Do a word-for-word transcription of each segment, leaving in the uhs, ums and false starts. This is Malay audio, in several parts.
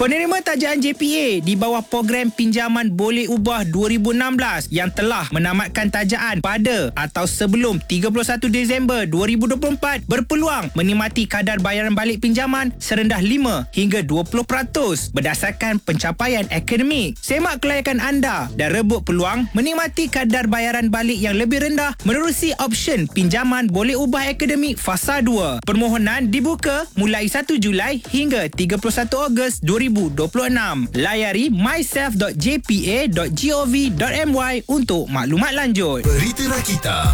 Penerima tajaan J P A di bawah program pinjaman boleh ubah dua ribu enam belas yang telah menamatkan tajaan pada atau sebelum tiga puluh satu Disember dua ribu dua puluh empat berpeluang menikmati kadar bayaran balik pinjaman serendah lima hingga dua puluh peratus berdasarkan pencapaian akademik. Semak kelayakan anda dan rebut peluang menikmati kadar bayaran balik yang lebih rendah menerusi option pinjaman boleh ubah akademik fasa dua. Permohonan dibuka mulai satu Julai hingga tiga puluh satu Ogos dua ribu dua puluh enam. Layari myself dot j p a dot gov dot my untuk maklumat lanjut. Berita Rakita.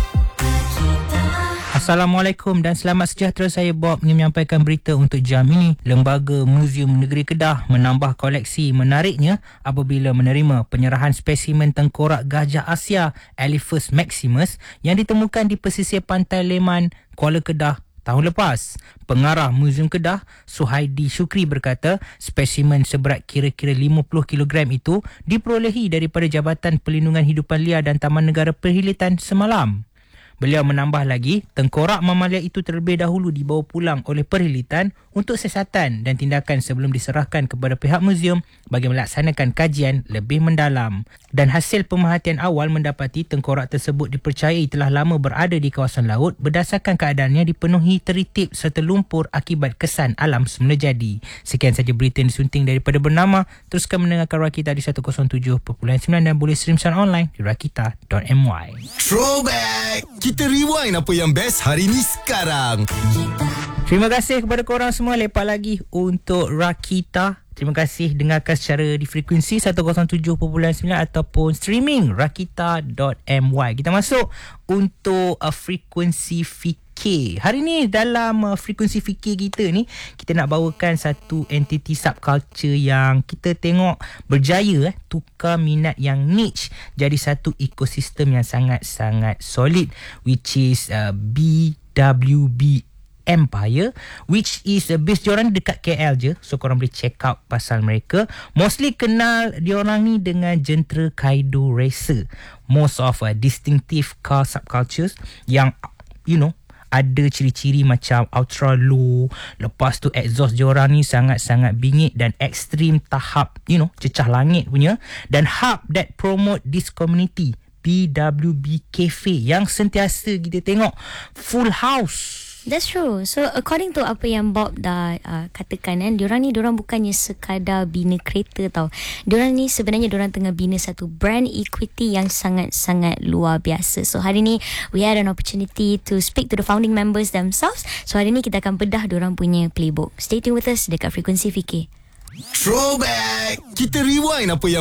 Assalamualaikum dan selamat sejahtera. Saya Bob ingin menyampaikan berita untuk jam ini. Lembaga Muzium Negeri Kedah menambah koleksi menariknya apabila menerima penyerahan spesimen tengkorak gajah Asia Elephas maximus yang ditemukan di pesisir pantai Leman, Kuala Kedah tahun lepas. Pengarah Muzium Kedah, Suhaidi Syukri berkata, spesimen seberat kira-kira lima puluh kilogram itu diperolehi daripada Jabatan Perlindungan Hidupan Liar dan Taman Negara Perhilitan semalam. Beliau menambah lagi, tengkorak mamalia itu terlebih dahulu dibawa pulang oleh Perhilitan untuk siasatan dan tindakan sebelum diserahkan kepada pihak muzium bagi melaksanakan kajian lebih mendalam. Dan hasil pemerhatian awal mendapati tengkorak tersebut dipercayai telah lama berada di kawasan laut berdasarkan keadaannya dipenuhi teritip serta lumpur akibat kesan alam semula jadi. Sekian saja berita yang disunting daripada Bernama. Teruskan mendengarkan Rakita di seratus tujuh perpuluhan sembilan dan boleh stream sound online di rakita dot my. Throwback. Kita rewind apa yang best hari ni sekarang. Terima kasih kepada korang semua. Lepas lagi untuk Rakita. Terima kasih dengarkan secara di frekuensi seratus tujuh perpuluhan sembilan ataupun streaming rakita dot my. Kita masuk untuk uh, frekuensi fikir. Hari ni dalam uh, frekuensi fikir kita ni, kita nak bawakan satu entiti subculture yang kita tengok berjaya eh, tukar minat yang niche jadi satu ekosistem yang sangat-sangat solid, which is uh, B W B Empire, which is uh, base diorang dekat K L je, so korang boleh check out pasal mereka. Mostly kenal diorang ni dengan jentera Kaido Racer, most of uh, distinctive car subcultures yang you know ada ciri-ciri macam ultra low. Lepas tu exhaust diorang ni sangat-sangat bingit dan ekstrim tahap you know cecah langit punya. Dan hub that promote this community, B W B Cafe, yang sentiasa kita tengok full house. That's true. So according to apa yang Bob dah uh, katakan kan, diorang ni diorang bukannya sekadar bina kereta tau. Diorang ni sebenarnya diorang tengah bina satu brand equity yang sangat-sangat luar biasa. So hari ni we had an opportunity to speak to the founding members themselves. So hari ni kita akan bedah diorang punya playbook. Stay tuned with us dekat Frekuensi Fikir. Throwback. Kita rewind apa yang